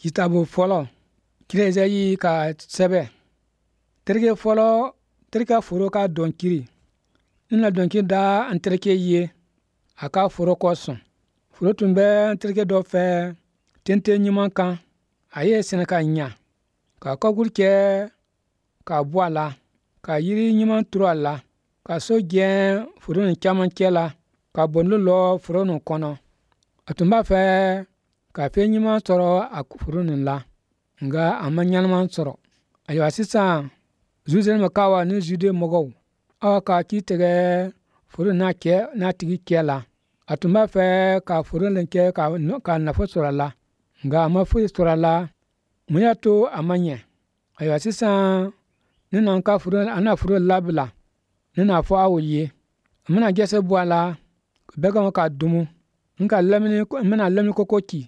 Kitabu fɔlɔ kiri Ezayi ka sɛbɛ terike fɔlɔ terike foro ka dɔnkiri ina dɔnkiri da an terike ye a ka foro kɔsɔn foro tun bɛ terike dɔ fɛ tente ɲuman kan a ye sɛnɛ ka ɲa ka kɔguri kɛ ka bɔ a la ka yiri ɲuman turu a la ka so gɛn foro nin camancɛ la ka bɔnlo lɔ foro nin kɔnɔ a tun b'a fɛ ka fɛn ɲuman sɔrɔ a foro nin la nga a ma ɲɛnaman sɔrɔ ayiwa sisan Jerusalem kawa ni Jude mɔgɔw aw ka k'i tɛgɛ foro n'a tigi kɛ la a tun b'a fɛ ka foro nin kɛ ka nafa sɔrɔ a la nga a ma foyi sɔrɔ a la mun y'a to a ma ɲɛ ayiwa sisan ne na ana foro labila ne na fɔ aw ye n bɛna gɛsɛ bɔ a la bɛɛ kan ka dumu n bɛna lamini koko ci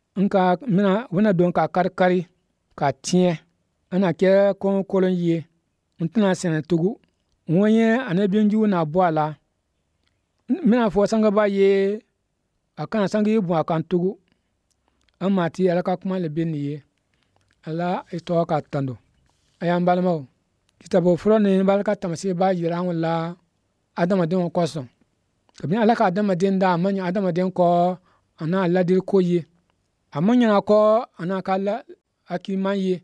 bɛna don ka kari ka tiɲɛ ana kɛ kolon ye n tɛna sɛnɛ tugu ŋo ye ana binjugu na bɔ a la n bɛna fɔ sangaba ye a kana sangi bɔn a kan tugu an mati ala ka kuma le bɛ nin ye ala tɔgɔ ka tando a y'an balimaw kitabu fɔlɔ ni bala ka tamasi b'a yira an la adamadenw kɔsɔn kabini ala ka adamaden da a ma ɲɛ adamaden kɔ a n'a ladiri ko ye a ma ɲɛna kɔ a n'a ka hakiliman ye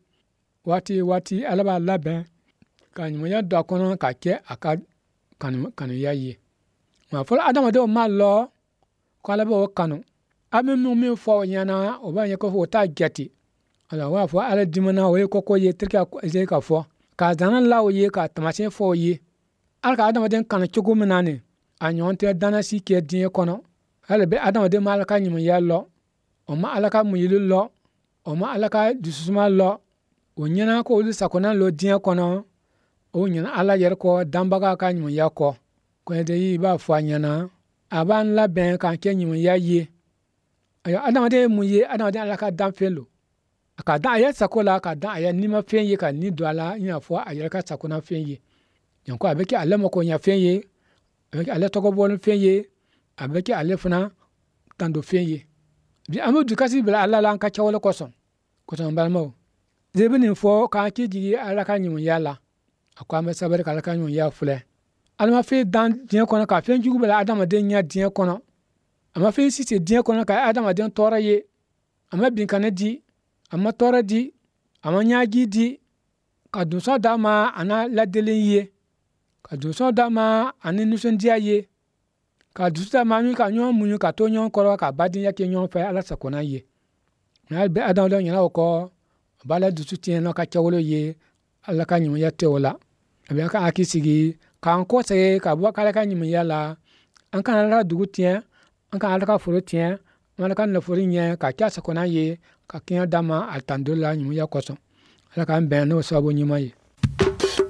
waati ala b'a labɛn ka ɲumanya don a kɔnɔ ka kɛ a ka kanuya ye nka fɔlɔ adamadenw ma lɔ ko ala b'o kanu a bɛ min fɔ o ɲɛna o b'a ɲɛ ko o t'a jate ala b'a fɔ ala dimina o ye kɔkɔ ye terikɛ Ezayi ka fɔ ka zana la o ye ka tamasiyɛn fɔ o ye ala ka adamaden kanu cogo min na ni a ɲɔgɔn tɛ danasi kɛ diɲɛ kɔnɔ ala bɛ adamaden ma ala ka ɲumanya lɔ o ma ala ka muɲuli lɔ o ma ala ka dususuma lɔ o ɲɛna ko olu sakona lɔ diɲɛ kɔnɔ o ɲɛna ala yɛrɛ kɔ danbaga ka ɲumanya kɔ ko Ezayi b'a fɔ a ɲɛna a b'an labɛn k'an kɛ ɲumanya ye ayiwa adamaden ye mun ye adamaden ala ka dan fɛn lo a ka dan a yɛrɛ sago la ka dan a yɛrɛ nima fɛn ye ka ni don a la i n'a fɔ a yɛrɛ ka sakona fɛn ye yanko a bɛ kɛ ale makoɲɛ fɛn ye a bɛ kɛ ale tɔgɔbɔlen fɛn ye a bɛ kɛ ale fana tando fɛn ye bi an bɛ dukasi bila ala la an ka kɛwale kɔsɔn balimaw Ezayi bɛ nin fɔ k'an k'i jigi ala ka ɲumanya la a ko an bɛ sabari ka ala ka ɲumanya filɛ ala ma fɛn dan diɲɛ kɔnɔ ka fɛn jugu bila adamaden ɲɛ diɲɛ kɔnɔ a ma fɛn sise diɲɛ kɔnɔ ka adamaden tɔɔrɔ ye a ma binkani di a ma tɔɔrɔ di a ma ɲaagi di ka donsɔn d'a ma a n'a ladelen ye ka donsɔn d'a ma a ni nisɔndiya ye ka dusu d'a ma ka ɲɔgɔn muɲu ka to ɲɔgɔn kɔrɔ ka badenya kɛ ɲɔgɔn fɛ ala sakona ye n'a bɛ adamaden ɲɛna o kɔ a b'a la dusu tiɲɛ n'a ka kɛwale ye ala ka ɲumanya tɛ o la a bɛ ka hakili sigi k'an kɔsegin ka bɔ ala ka ɲumanya la an kana ala ka dugu tiɲɛ an kana ala ka foro tiɲɛ an ala ka nafolo ɲɛ ka kɛ a sakona ye ka kɛɲɛ d'a ma a tando la ɲumanya kɔsɔn ala k'an bɛn n'o sababu ɲuman ye